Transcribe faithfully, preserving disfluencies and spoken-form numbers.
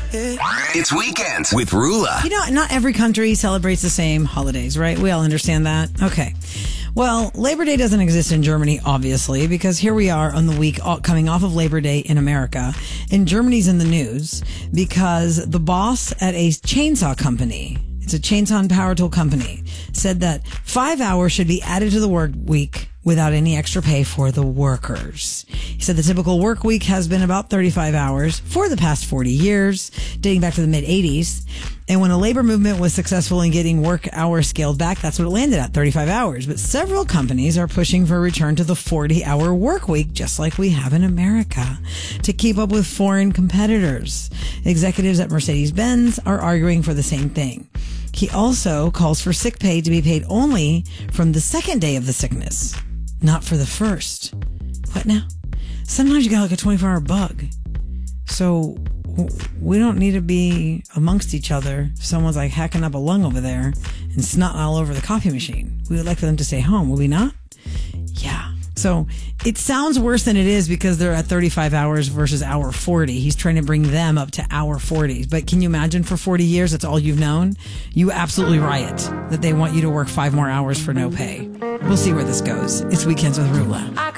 It's Weekends with Rula. You know, not every country celebrates the same holidays, right? We all understand that. Okay. Well, Labor Day doesn't exist in Germany, obviously, because here we are on the week coming off of Labor Day in America. And Germany's in the news because the boss at a chainsaw company, it's a chainsaw and power tool company, said that five hours should be added to the work week without any extra pay for the workers. He said the typical work week has been about thirty-five hours for the past forty years, dating back to the mid eighties. And when a labor movement was successful in getting work hours scaled back, that's what it landed at, thirty-five hours. But several companies are pushing for a return to the forty-hour work week, just like we have in America, to keep up with foreign competitors. Executives at Mercedes-Benz are arguing for the same thing. He also calls for sick pay to be paid only from the second day of the sickness, not for the first. What now? Sometimes you got like a twenty-four hour bug. So we don't need to be amongst each other. If someone's like hacking up a lung over there and snotting all over the coffee machine, we would like for them to stay home, would we not? Yeah. So it sounds worse than it is because they're at thirty-five hours versus hour forty. He's trying to bring them up to hour forty. But can you imagine for forty years, that's all you've known? You absolutely riot that they want you to work five more hours for no pay. We'll see where this goes. It's Weekends with Rula.